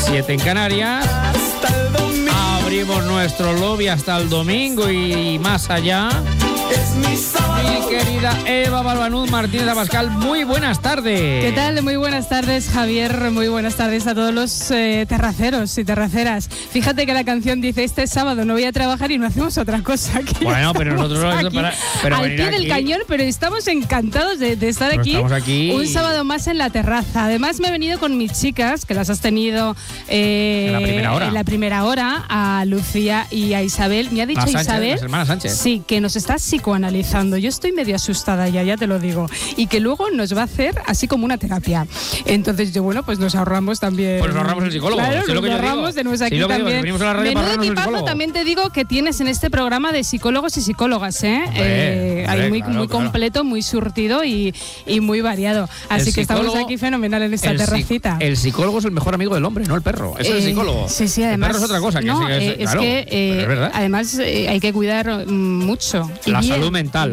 7 en Canarias. Abrimos nuestro lobby hasta el domingo y más allá. Mi querida Eva Balbanuz Martínez Abascal, muy buenas tardes. ¿Qué tal? Muy buenas tardes, Javier. Muy buenas tardes a todos los terraceros y terraceras. Fíjate que la canción dice: este sábado no voy a trabajar y no hacemos otra cosa que bueno, pero nosotros aquí, al pie del cañón, pero estamos encantados de estar aquí un sábado más en la terraza. Además me he venido con mis chicas, que las has tenido en la primera hora, a Lucía y a Isabel. Me ha dicho Sánchez, Isabel, las hermanas Sánchez. Sí, que nos está psicoanalizando. Yo estoy medio asustada ya te lo digo. Y que luego nos va a hacer así como una terapia. Entonces yo, bueno, pues nos ahorramos también. Pues nos ahorramos el psicólogo. Claro, si nos ahorramos, tenemos aquí también. Menudo equipazo también te digo que tienes en este programa de psicólogos y psicólogas, hay muy completo, muy surtido y muy variado. Así que estamos aquí fenomenal en esta terracita. El psicólogo es el mejor amigo del hombre, no el perro. Es el psicólogo. Sí, además. El perro es otra cosa. Es verdad. Además hay que cuidar mucho. La salud mental,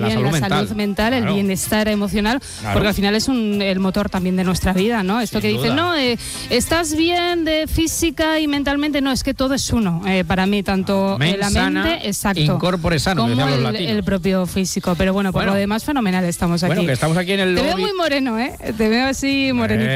el bienestar emocional, porque al final es el motor también de nuestra vida, ¿no? Esto que dicen, no, estás bien de física y mentalmente, no, es que todo es uno, para mí, tanto la mente, exacto, incorpore sano, como el propio físico, pero bueno, por lo demás, fenomenal, estamos aquí. Bueno, que estamos aquí en el lobby. Te veo muy moreno, te veo así morenito.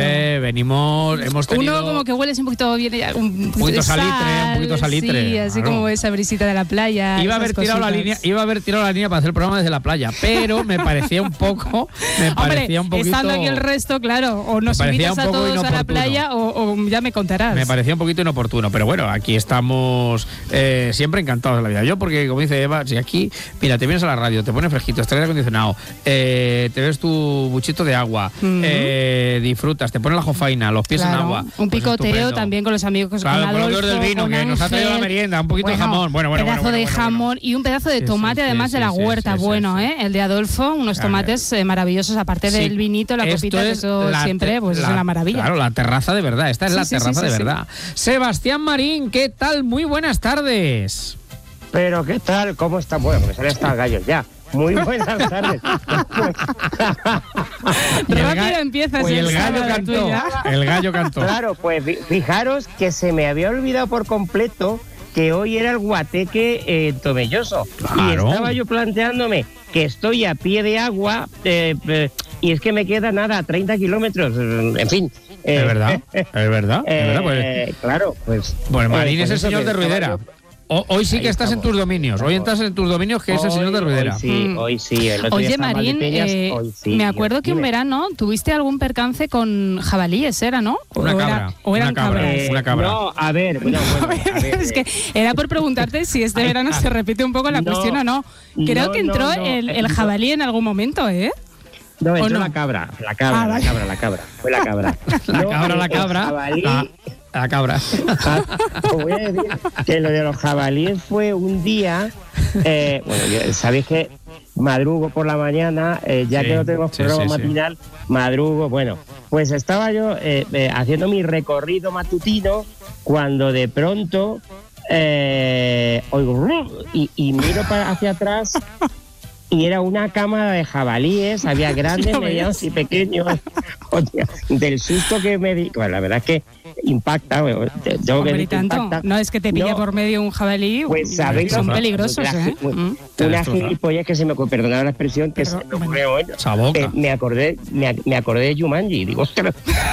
Hemos tenido... Uno como que hueles un poquito bien, un poquito salitre. Sí, así como esa brisita de la playa. Iba a haber tirado la línea para hacer el programa desde la playa, pero me parecía un poco... estando aquí el resto, claro, o nos invitas a todos a la playa o ya me contarás. Me parecía un poquito inoportuno, pero bueno, aquí estamos siempre encantados de la vida. Yo, porque como dice Eva, si aquí, mira, te vienes a la radio, te pones fresquito, estás aire acondicionado, te ves tu buchito de agua, disfrutas, te pones la jofaina, los pies en agua. Un picoteo también con los amigos, con Adolfo, del vino, que nos ha traído la merienda, un poquito de jamón. Pedazo de jamón y un pedazo de tomate, además de la huerta, el de Adolfo, unos tomates maravillosos, aparte del vinito, la copita, que eso siempre pues es una maravilla. Claro, la terraza de verdad, esta es la terraza de verdad. Sebastián Marín, ¿qué tal? Muy buenas tardes. Pero, ¿qué tal? ¿Cómo está? Bueno, me sale hasta el gallo ya. Muy buenas tardes. Rápido empiezas. Pues el gallo cantó. Claro, pues fijaros que se me había olvidado por completo que hoy era el guateque Tomelloso. Claro. Y estaba yo planteándome que estoy a pie de agua y es que me queda nada, 30 kilómetros, en fin. ¿Es verdad? Pues, claro, pues... Bueno, Marín es el señor de Ruidera. Hoy sí que estás en tus dominios. Hoy entras en tus dominios, que es el señor de Ruidera. Hoy sí. Oye, Marín, me acuerdo que un verano tuviste algún percance con jabalíes, ¿era, no? Una cabra. Eran cabras. Una cabra. No, a ver. Es que era por preguntarte si este verano se repite un poco la cuestión o no. Creo que entró el jabalí en alún momento, ¿eh? No, entró la cabra. Fue la cabra. La cabra. Os voy a decir que lo de los jabalíes fue un día. Sabéis que madrugo por la mañana, ya que no tenemos programa matinal, madrugo. Bueno, pues estaba yo haciendo mi recorrido matutino cuando de pronto oigo y miro hacia atrás. Y era una cámara de jabalíes, había grandes, medianos y pequeños. Del susto que me di, bueno, la verdad es que impacta. No es que te pilla por medio un jabalí, pues sabéis, son peligrosos. Una gilipollas que se me ocurrió, perdonad la expresión, que se me ocurrió hoy. Me acordé de Jumanji, digo, ostras.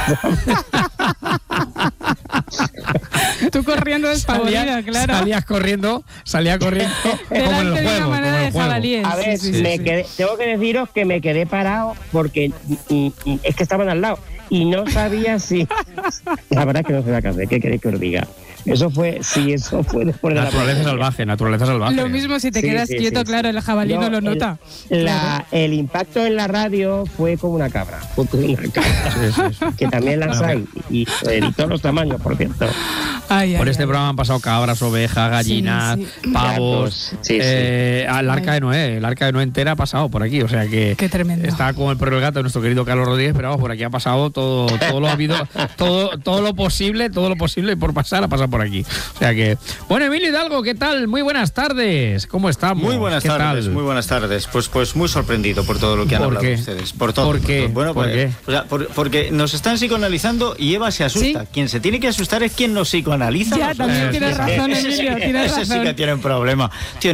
Tú corriendo despavorido, claro. Salía corriendo como en el juego. Una manada de jabalíes. A ver, tengo que deciros que me quedé parado porque es que estaban al lado y no sabía si... La verdad es que no sabía qué hacer, ¿qué queréis que os diga? Eso fue después de naturaleza salvaje. Lo mismo si te quedas quieto, claro, el jabalí no lo nota. El impacto en la radio fue como una cabra. Que también las hay. Y de todos los tamaños, por cierto. Por este programa han pasado cabras, ovejas, gallinas, pavos. El Arca de Noé. El Arca de Noé entera ha pasado por aquí. O sea que qué tremendo. Está como el perro del gato de nuestro querido Carlos Rodríguez, pero vamos, por aquí ha pasado todo lo habido, todo lo posible y por pasar ha pasado por aquí. O sea que, bueno, Emilio Hidalgo, ¿qué tal? Muy buenas tardes. ¿Cómo estamos? Muy buenas tardes. Pues muy sorprendido por todo lo que han hablado ustedes. Por todo. ¿Por qué? Bueno, ¿Por qué? O sea, porque nos están psicoanalizando y Eva se asusta. ¿Sí? Quien se tiene que asustar es quien nos psicoanaliza. Ya, también tienes razón, Emilio. Ese sí que tiene un problema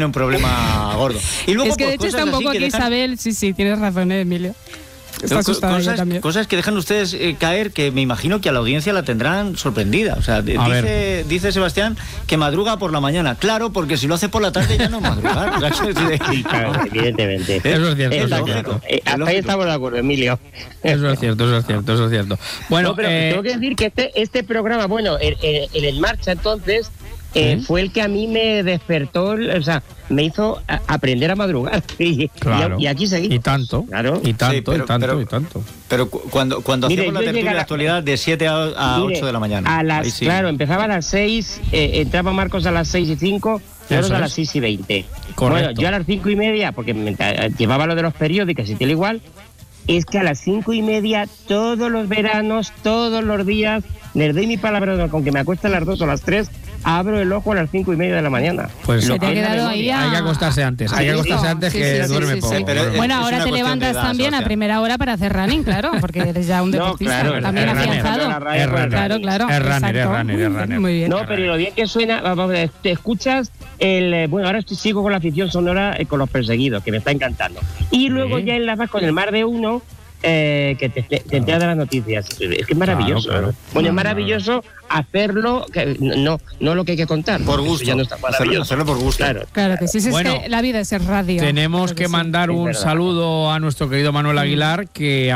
gordo. Y luego, es que de hecho está un poco aquí Isabel. Sí, tienes razón, Emilio. Está asustada ella también. Cosas que dejan ustedes caer que me imagino que a la audiencia la tendrán sorprendida. O sea, dice Sebastián que madruga por la mañana. Claro, porque si lo hace por la tarde ya no madrugar. Claro, evidentemente. Eso es cierto. Hasta ahí estamos de acuerdo, Emilio. Eso es cierto. Bueno, no, pero tengo que decir que este programa, bueno, en el Marcha entonces, fue el que a mí me despertó, o sea, me hizo aprender a madrugar. Y aquí seguimos. Y tanto. Claro. Y tanto. Pero cuando hacíamos la tertulia de la actualidad de 7 a 8 de la mañana. Claro, empezaba a las 6, entraba Marcos a las 6:05, a las 6:20. Correcto. Bueno, yo a las 5:30, porque llevaba lo de los periódicos y tal igual, es que a las 5:30, todos los veranos, todos los días, les doy mi palabra, con que me acueste a las 2 o las 3, abro el ojo a las 5:30 de la mañana. Pues se te ha quedado ahí hay que acostarse antes. Que duerme poco. Bueno, ahora te levantas también a primera hora para hacer running, claro, porque eres ya un deportista. También afianzado. Claro. Es runner. Muy bien. No, pero lo bien que suena, te escuchas bueno, ahora sigo con la afición sonora con Los Perseguidos, que me está encantando. Y luego ya enlazas con el Mar de Uno, que te entera de las noticias. Es que es maravilloso. Claro. Bueno, es maravilloso hacerlo, no lo que hay que contar. Por gusto. Ya no está maravilloso. Hacerlo por gusto. Claro que sí. Es que la vida es radio. Tenemos que mandar un saludo a nuestro querido Manuel Aguilar, que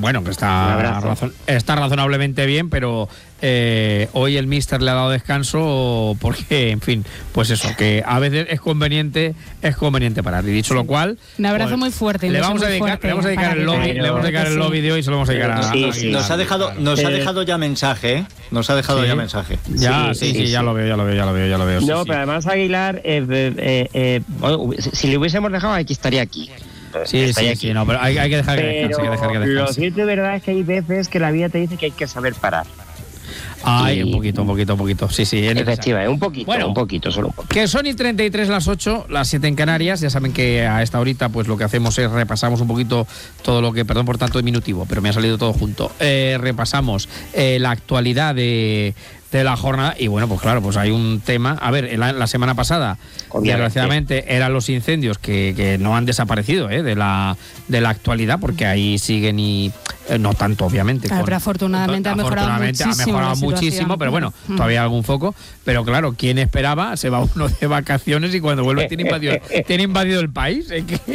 está razonablemente bien, pero hoy el míster le ha dado descanso porque, en fin, pues eso, que a veces es conveniente parar. Y dicho lo cual, un abrazo muy fuerte. Le vamos a dedicar el lobby de hoy, se lo vamos a dedicar a Nos ha dejado ya mensaje, Nos ha dejado ya mensaje. Ya lo veo. No, pero además Aguilar, si le hubiésemos dejado, aquí estaría aquí. Sí, no, pero hay que dejar que descanse. Lo cierto y verdad es que hay veces que la vida te dice que hay que saber parar. Un poquito. Sí. Efectivamente, un poquito, solo un poquito. Que son y 33 las 8, las 7 en Canarias. Ya saben que a esta horita pues lo que hacemos es repasamos un poquito todo lo que, perdón por tanto diminutivo, pero me ha salido todo junto. Repasamos la actualidad de la jornada y bueno, pues claro, pues hay un tema. A ver, la semana pasada, desgraciadamente, eran los incendios que no han desaparecido de la actualidad, porque ahí siguen y no tanto, obviamente. Claro, pero afortunadamente ha mejorado muchísimo, pero bueno, todavía hay algún foco. Pero claro, ¿quién esperaba? Se va uno de vacaciones y cuando vuelve tiene invadido el país.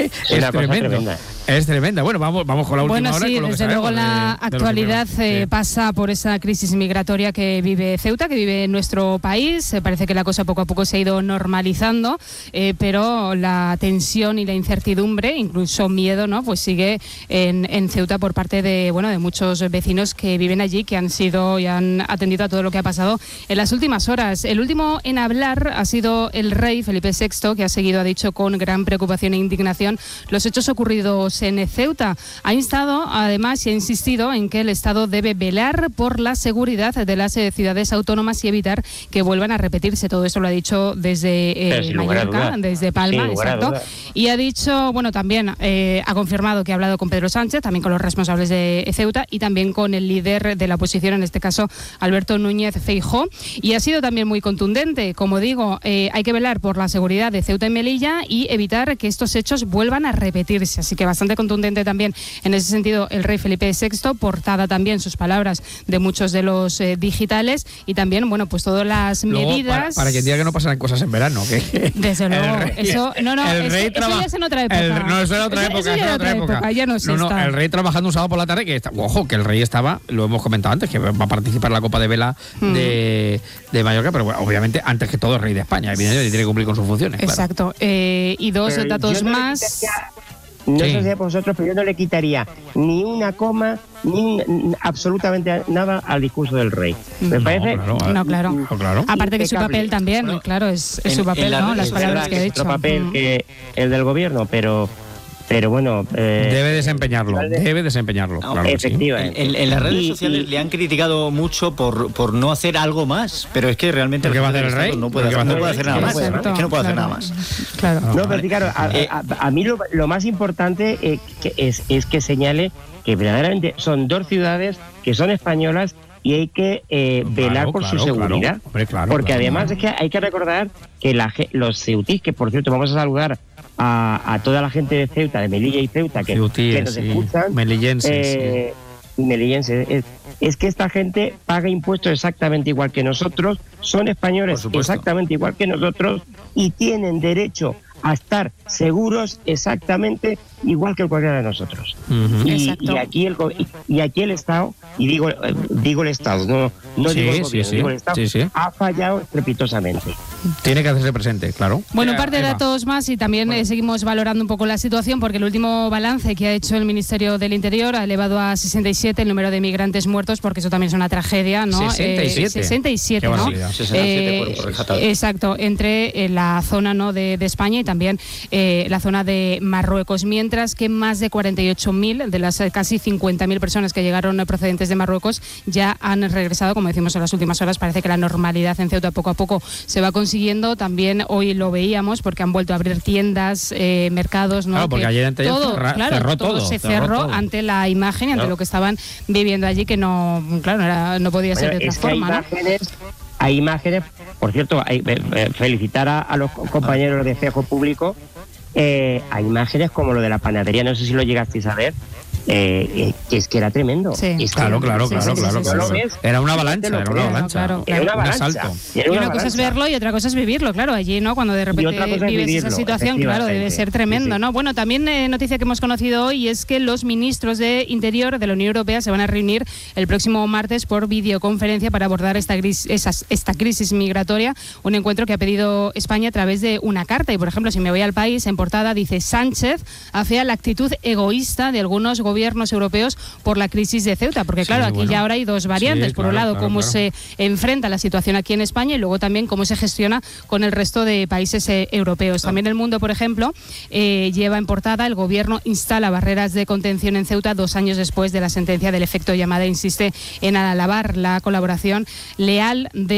Es tremendo. Es tremenda. Bueno, vamos con la última hora. Bueno, sí, desde luego la actualidad pasa por esa crisis migratoria que vive Ceuta, que vive en nuestro país. Parece que la cosa poco a poco se ha ido normalizando, pero la tensión y la incertidumbre, incluso miedo, ¿no? Pues sigue en Ceuta por parte de muchos vecinos que viven allí, que han sido y han atendido a todo lo que ha pasado en las últimas horas. El último en hablar ha sido el rey Felipe VI, que ha dicho con gran preocupación e indignación los hechos ocurridos en Ceuta. Ha instado, además, y ha insistido en que el Estado debe velar por la seguridad de las ciudades autónomas y evitar que vuelvan a repetirse. Todo eso lo ha dicho desde Mallorca, desde Palma, exacto. Y ha dicho, también ha confirmado que ha hablado con Pedro Sánchez, también con los responsables de Ceuta y también con el líder de la oposición, en este caso Alberto Núñez Feijóo, y ha sido también muy contundente. Como digo, hay que velar por la seguridad de Ceuta y Melilla y evitar que estos hechos vuelvan a repetirse. Así que bastante contundente también en ese sentido el rey Felipe VI, portada también sus palabras de muchos de los digitales y también, pues todas las medidas. Para que diga que no pasan cosas en verano. Desde luego. Eso ya es en otra época. No, eso era otra época. Ya no, el rey trabajando un sábado por la tarde, que el rey estaba, lo hemos comentado antes, que va a participar en la Copa de Vela de Mallorca, pero obviamente antes que todo el rey de España, evidentemente tiene que cumplir con sus funciones. Exacto. Claro. Y dos datos más. No sé si a vosotros, pero yo no le quitaría ni una coma, ni absolutamente nada al discurso del rey. Me parece... Claro. Aparte que su papel también, bueno, claro, es su papel, ¿no? Las palabras que ha dicho. Otro papel que el del gobierno, pero bueno... debe desempeñarlo, claro. Efectivamente. En las redes sociales le han criticado mucho por no hacer algo más, pero es que realmente... ¿Qué va a hacer el rey? No puede hacer nada más. Es que no puede hacer nada más. Claro. No, pero claro, a mí lo más importante es que señale que verdaderamente son 2 ciudades que son españolas y hay que velar por su seguridad. Porque además es que hay que recordar que los ceutís, que por cierto vamos a saludar a toda la gente de Ceuta, de Melilla y Ceuta, que nos escuchan, melillenses, es que esta gente paga impuestos exactamente igual que nosotros, son españoles exactamente igual que nosotros y tienen derecho a estar seguros exactamente igual que cualquiera de nosotros. Y aquí el Estado, y digo el Estado, no digo el gobierno, digo el Estado, ha fallado estrepitosamente. Tiene que hacerse presente, claro. Bueno, un par de datos más y también seguimos valorando un poco la situación, porque el último balance que ha hecho el Ministerio del Interior ha elevado a 67 el número de migrantes muertos, porque eso también es una tragedia, ¿no? 67, ¿no? 67 cuerpos rescatados. Exacto, entre la zona, ¿no?, de España y también la zona de Marruecos, mientras que más de 48.000 de las casi 50.000 personas que llegaron procedentes de Marruecos ya han regresado, como decimos en las últimas horas. Parece que la normalidad en Ceuta poco a poco se va consiguiendo. También hoy lo veíamos porque han vuelto a abrir tiendas, mercados, ¿no? Claro, porque ayer cerró todo. Se cerró ante la imagen y ante lo que estaban viviendo allí, que no podía ser de otra forma. Hay imágenes, por cierto, felicitar a los compañeros de Cejo Público. Hay imágenes como lo de la panadería, no sé si lo llegasteis a ver, que es que era tremendo. Claro. Era una avalancha, un asalto. Y una cosa es verlo y otra cosa es vivirlo, claro, allí, ¿no? Cuando de repente vives esa situación, claro, debe ser tremendo, ¿no? Bueno, también noticia que hemos conocido hoy es que los ministros de Interior de la Unión Europea se van a reunir el próximo martes por videoconferencia para abordar esta crisis migratoria, un encuentro que ha pedido España a través de una carta. Y, por ejemplo, si me voy al País, en portada dice: Sánchez afea la actitud egoísta de algunos gobiernos europeos por la crisis de Ceuta, porque claro, aquí ya ahora hay dos variantes. Por un lado, cómo se enfrenta la situación aquí en España y luego también cómo se gestiona con el resto de países europeos. También El Mundo, por ejemplo, lleva en portada: el gobierno instala barreras de contención en Ceuta 2 años después de la sentencia del efecto llamada. Insiste en alabar la colaboración leal de